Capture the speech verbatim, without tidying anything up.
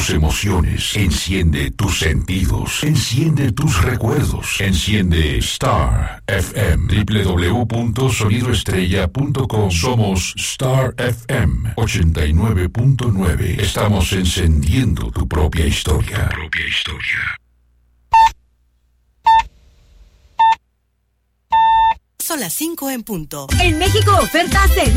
tus emociones, enciende tus sentidos, enciende tus recuerdos, enciende Star F M, doble u doble u doble u punto sonido estrella punto com. Somos Star F M ochenta y nueve punto nueve. Estamos encendiendo tu propia historia. Tu propia historia. Son las cinco en punto. En México, ofertas de